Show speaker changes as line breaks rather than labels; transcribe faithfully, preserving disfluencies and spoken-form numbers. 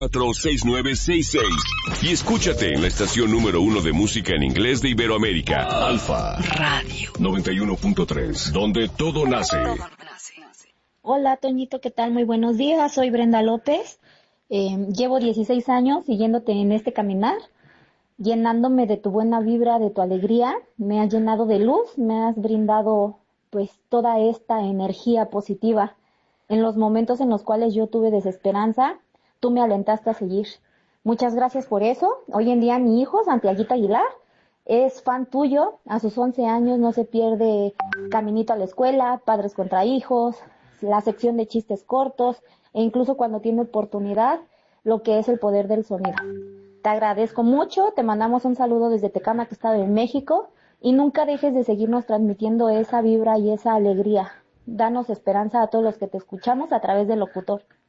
cuatro seis nueve seis seis y escúchate en la estación número uno de música en inglés de Iberoamérica, Alfa Radio noventa y uno punto tres, donde todo nace.
Hola Toñito, ¿qué tal? Muy buenos días, soy Brenda López, eh, llevo dieciséis años siguiéndote en este caminar, llenándome de tu buena vibra, de tu alegría, me has llenado de luz, me has brindado pues toda esta energía positiva. En los momentos en los cuales yo tuve desesperanza, tú me alentaste a seguir. Muchas gracias por eso. Hoy en día mi hijo, Santiaguito Aguilar, es fan tuyo. A sus once años no se pierde Caminito a la Escuela, Padres contra Hijos, la sección de chistes cortos, e incluso cuando tiene oportunidad, lo que es el poder del sonido. Te agradezco mucho, te mandamos un saludo desde Tecámac, Estado de México, y nunca dejes de seguirnos transmitiendo esa vibra y esa alegría. Danos esperanza a todos los que te escuchamos a través del locutor.